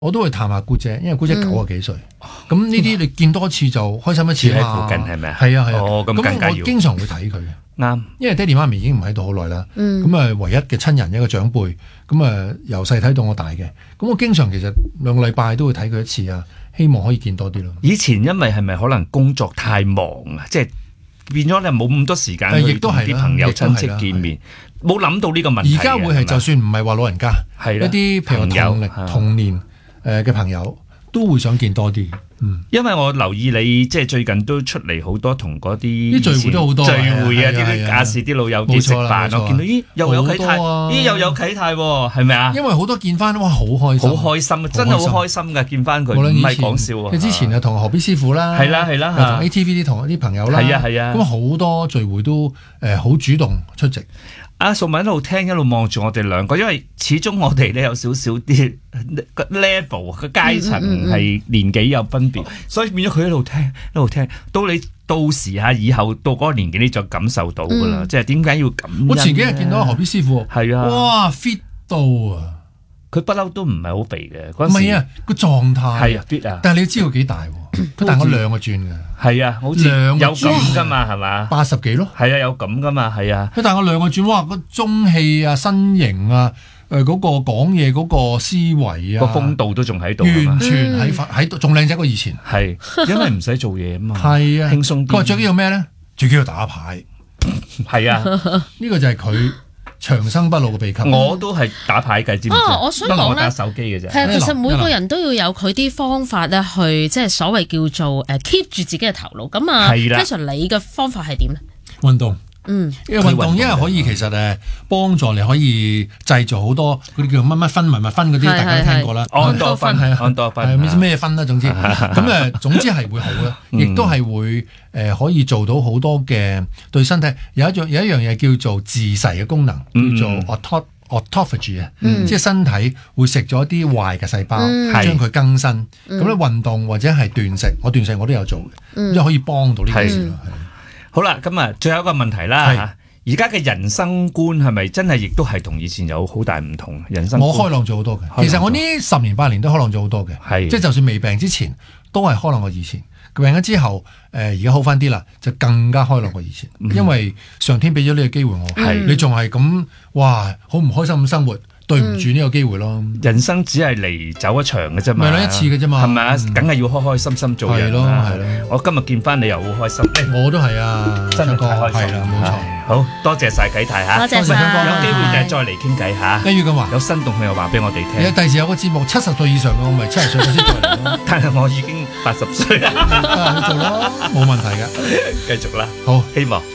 我都會探下姑姐，因為姑姐90幾歲，咁呢啲你見多次就開心一次啊嘛。 喺附近係咪啊？ 係啊係啊。 哦，咁更加要。 咁我經常會睇佢嘅。 啱， 因為爹哋媽咪已經唔喺度好耐啦，咁啊唯一嘅親人一個長輩，咁啊由細睇到我大嘅，咁我經常其實2個禮拜都會睇佢一次啊，希望可以見多啲咯。 以前因為係咪可能工作太忙啊，即係變咗你冇咁多時間去同啲朋友親戚見面，冇諗到呢個問題。 而家會係就算唔係話老人家，一啲譬如話童年嘅朋友都會想見多啲。 因為我留意你即係最近都出嚟好多同嗰啲聚會都好多聚會啊，啲亞視啲老友記食飯，我見到又有啟泰，又有啟泰喎，係咪啊？ 因為好多見翻，哇，好開心， 好開心，真係好開心㗎，見翻佢，唔係講笑啊！ 你之前啊同何必師傅啦， 係啦， 同 ATV 啲同啲朋友啦， 係啊， 咁好多聚會都好主動出席。 阿素文一路聽一路望住我哋兩個，因為始終我哋咧有少少啲 level 嘅階層係年紀有分別，所以變咗佢一路聽，到你到時以後到嗰個年紀你就感受到噶啦，即係點解要咁？ 我前幾日見到何必師傅， 係啊， 哇 fit 到啊！ 佢不嬲都唔係好肥嘅， 唔係啊個狀態係啊 fit 啊， 但係你要知道幾大喎，佢大我2個轉㗎。 係啊，好似有咁噶嘛，係嘛 ？80幾咯。 係啊，有咁噶嘛，係啊。 佢大我2個轉，哇！個中氣啊，身形啊，嗰個講嘢嗰個思維啊， 個風度都仲喺度， 完全喺度，仲靚仔過以前。 係，因為唔使做嘢啊嘛。 係啊， 輕鬆啲。 佢話最緊要咩咧？最緊要打牌。 係啊， 呢個就係佢長生不老嘅秘笈。 我都係打牌嘅，知唔知？ 我想講打手機嘅啫。 係，其實每個人都要有佢啲方法咧，去即係所謂叫做keep 住自己嘅頭腦。咁啊，Jason你嘅方法係點咧？ 運動。因為運動因為可以其實幫助你可以製造好多嗰啲叫乜乜分密密分嗰啲，大家都聽過啦。 安多芬係唔知咩分啦，總之咁總之係會好啦，亦都係會可以做到好多嘅對身體有一樣嘢叫做自噬嘅功能，叫做 autophagy 啊，即係身體會食咗啲壞嘅細胞，將佢更新。咁咧運動或者係斷食，我斷食我都有做嘅，即係可以幫到呢件事。 好啦，咁啊，最後一個問題啦，而家嘅人生觀係咪真係亦都係同以前有好大唔同？人生觀我開朗咗好多嘅，其實我呢10年8年都開朗咗好多嘅，即係就算未病之前都係開朗過以前，病咗之後而家好翻啲啦，就更加開朗過以前，因為上天俾咗呢個機會我，你仲係咁哇，好唔開心咁生活。對唔住呢個機會咯， 人生只係嚟走一場嘅啫嘛， 咪一次嘅啫嘛， 係咪啊？梗係要開開心心做人啦。係咯，我今日見翻你又好開心， 我都係啊， 真係太開心， 係啦，冇錯。 好多謝晒啟泰嚇， 多謝香港， 有機會再嚟傾偈嚇。 一於咁話， 有新動向又話俾我哋聽。 第時有個節目70歲以上嘅，我咪70歲先再嚟咯。 但係我已經80歲啦， 你做咯，冇問題嘅， 繼續啦。 好， 希望。